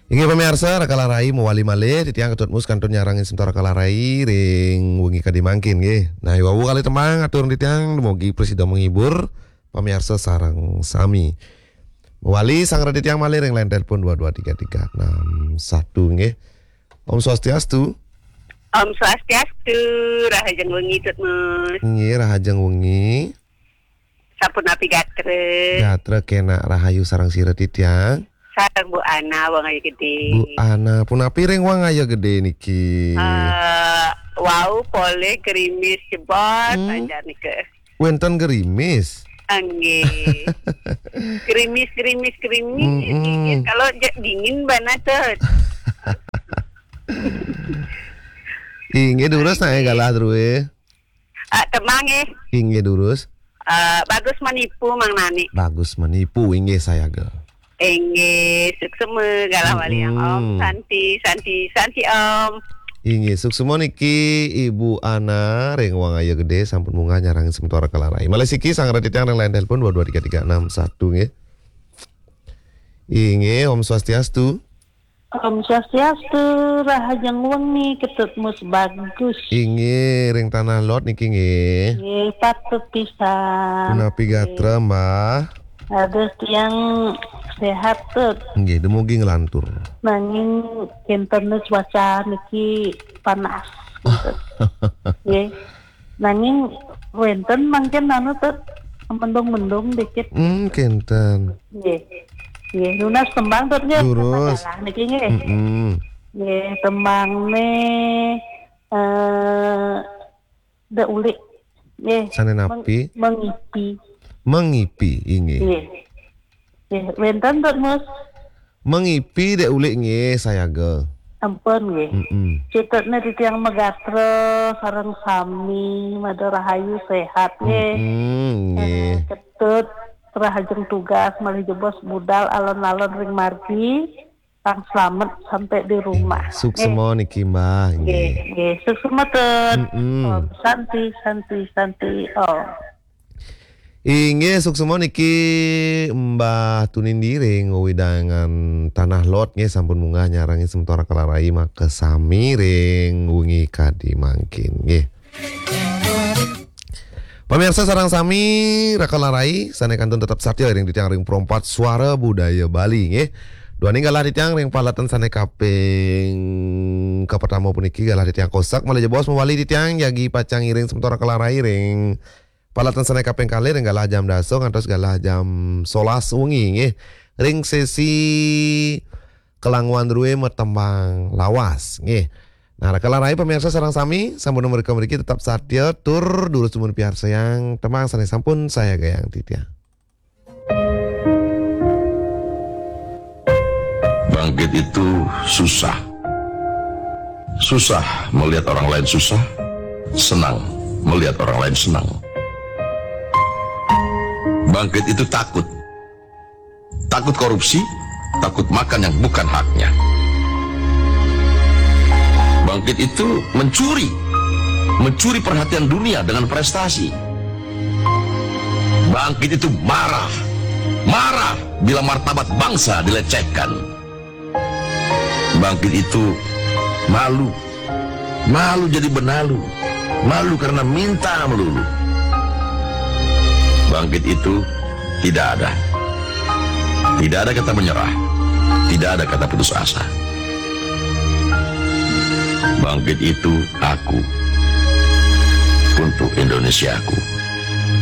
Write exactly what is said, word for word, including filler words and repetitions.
Inge pemirsa rakalarai mewali malih titiang ketut mus kantun nyarangin sementara rakalarai ring wengi kadimangkin nggih. Nah iwawu kali temang atur titiang demogi presiden menghibur pemirsa sarang sami. Mewali sang titiang malih ring lain telepon dua dua tiga tiga enam satu nggih. Om Swastiastu. Om Swastiastu, rahajeng wengi tut mus. Nggih rahajeng wengi. Sampun api gatre. Gatre kena rahayu sarang sira titiang. Sarang Bu Ana wong ayu gede. Bu Ana pun api ring wong ayu gede niki. Uh, wow, pole gerimis jebot Hmm. panjang nike. Wenten gerimis. Angge. Gerimis gerimis gerimis. Mm-mm. Kalau j- dingin banget tut. Inge durus nae galah druwe. Ah, temang eh. Inge durus. Uh, bagus menipu Mang Nani. Bagus menipu inge saya ge. Enge sukseme galah wali yang Om. Mm. Santi santi santi Om. Inge suksemo niki Ibu Ana ring wong ayu gede sampun munggah nyarangin sementara kalarai. Malesiki sang raditya yang lain telepon dua dua tiga tiga enam satu nggih. Inge Om Swastiastu. Om Swastiastu, rahajeng wengi ketut mus bagus. Inge ring tanah lot niki nggih. Nggih, patut pisan. Punapi gatra Mbah. Ada tiang sehat tut. Nggih dumugi ngelantur. Nanging kinten cuaca niki panas. Gitu. Nggih. Nanging wenten mangken anu tut mendung-mendung dikit. Hmm kenten. Nggih. Nggih, lunas tembang tut nggih. Lurus. Masalah niki nggih. Heeh. Nggih, tembang ne eh da uli. Nggih. Sane napi Meng- mengipi. mengipi inge. Nggih. Nggih, wenten tut mus. Mengipi dek ulik nggih saya ge. Ampun nggih. Heeh. Citutna di tiang megatre sareng sami mada rahayu sehat nggih. Hmm nggih. Ketut rahajeng tugas malih jebos budal alon-alon ring margi kang slamet sampai di rumah. Suksemo niki Mbah Nggih, nggih. nggih, suksema tut. Mm-mm. Om Santi, Santi, Santi. Oh. Inge suksemo niki Mbah Tunindi ring widangan tanah lot nggih sampun munggah nyarangi sementara kalarai maka sami ring wengi kadimangkin nggih. Pemirsa sarang sami rakalarai sane kantun tetap satya ring ditiang ring perompat suara budaya Bali nggih. Dua ninggalah ditiang ring palatan sane kaping ka pertama puniki galah ditiang kosak malah bos mewali ditiang jagi pacang iring sementara kalarai ring palatan sane kaping kali ring galah jam daso ngantos galah jam solas wengi nggih. Ring sesi kelangwan druwe metembang lawas nggih. Nah, rakalarai pemirsa sarang sami sampun nomor mriki tetap satya tur durus sumun piar sayang temang sane sampun saya gayang titia. Bangkit itu susah. Susah melihat orang lain susah, senang melihat orang lain senang. Bangkit itu takut. Takut korupsi, takut makan yang bukan haknya. Bangkit itu mencuri. Mencuri perhatian dunia dengan prestasi. Bangkit itu marah. Marah bila martabat bangsa dilecehkan. Bangkit itu malu. Malu jadi benalu. Malu karena minta melulu. Bangkit itu tidak ada. Tidak ada kata menyerah. Tidak ada kata putus asa. Bangkit itu aku untuk Indonesiaku.